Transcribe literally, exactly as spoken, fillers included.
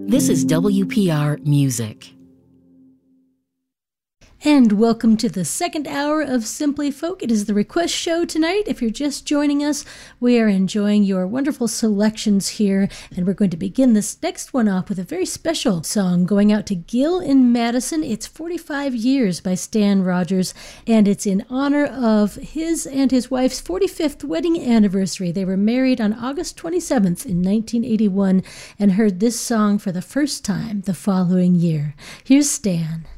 This is W P R Music. And welcome to the second hour of Simply Folk. It is the request show tonight. If you're just joining us, we are enjoying your wonderful selections here. And we're going to begin this next one off with a very special song going out to Gil in Madison. It's forty-five years by Stan Rogers, and it's in honor of his and his wife's forty-fifth wedding anniversary. They were married on August twenty-seventh in nineteen eighty-one and heard this song for the first time the following year. Here's Stan.